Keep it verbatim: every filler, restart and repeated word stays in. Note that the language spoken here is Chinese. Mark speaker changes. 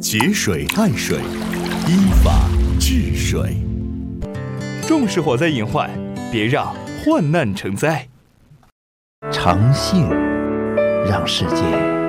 Speaker 1: 节水爱水，依法治水。
Speaker 2: 重视火灾隐患，别让患难成灾。
Speaker 3: 诚信让世界